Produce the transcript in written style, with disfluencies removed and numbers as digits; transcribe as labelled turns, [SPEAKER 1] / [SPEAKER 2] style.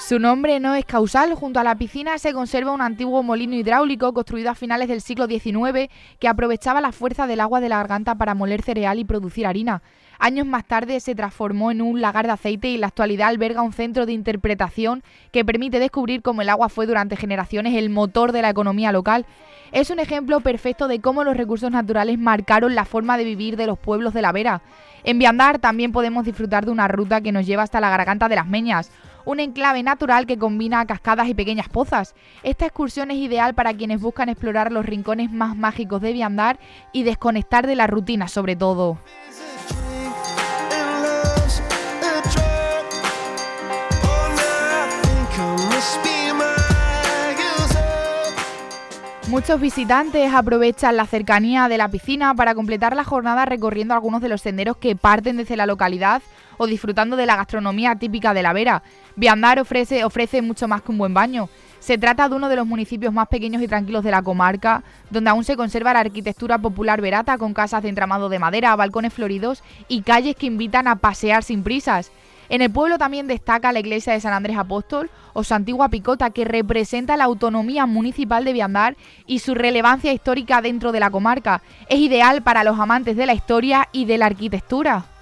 [SPEAKER 1] Su nombre no es causal. Junto a la piscina se conserva un antiguo molino hidráulico construido a finales del siglo XIX que aprovechaba la fuerza del agua de la garganta para moler cereal y producir harina. Años más tarde se transformó en un lagar de aceite y en la actualidad alberga un centro de interpretación que permite descubrir cómo el agua fue durante generaciones el motor de la economía local. Es un ejemplo perfecto de cómo los recursos naturales marcaron la forma de vivir de los pueblos de la Vera. En Viandar también podemos disfrutar de una ruta que nos lleva hasta la Garganta de las Meñas, un enclave natural que combina cascadas y pequeñas pozas. Esta excursión es ideal para quienes buscan explorar los rincones más mágicos de Viandar y desconectar de la rutina sobre todo. Muchos visitantes aprovechan la cercanía de la piscina para completar la jornada recorriendo algunos de los senderos que parten desde la localidad o disfrutando de la gastronomía típica de la Vera. Viandar ofrece mucho más que un buen baño. Se trata de uno de los municipios más pequeños y tranquilos de la comarca, donde aún se conserva la arquitectura popular verata con casas de entramado de madera, balcones floridos y calles que invitan a pasear sin prisas. En el pueblo también destaca la iglesia de San Andrés Apóstol o su antigua picota, que representa la autonomía municipal de Viandar y su relevancia histórica dentro de la comarca. Es ideal para los amantes de la historia y de la arquitectura.